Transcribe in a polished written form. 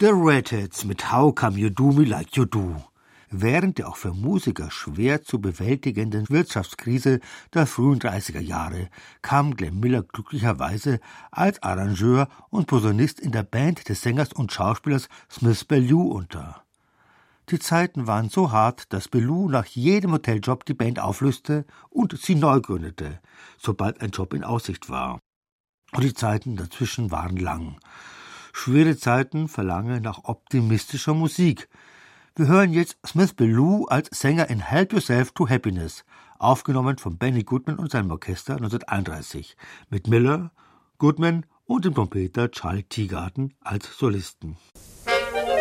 The Redheads mit How Come You Do Me Like You Do. Während der auch für Musiker schwer zu bewältigenden Wirtschaftskrise der frühen 30er Jahre kam Glenn Miller glücklicherweise als Arrangeur und Posaunist in der Band des Sängers und Schauspielers Smith Bellou unter. Die Zeiten waren so hart, dass Bellou nach jedem Hoteljob die Band auflöste und sie neu gründete, sobald ein Job in Aussicht war. Und die Zeiten dazwischen waren lang. Schwere Zeiten verlangen nach optimistischer Musik. Wir hören jetzt Smith Bellou als Sänger in Help Yourself to Happiness, aufgenommen von Benny Goodman und seinem Orchester 1931, mit Miller, Goodman und dem Trompeter Charlie Teagarden als Solisten.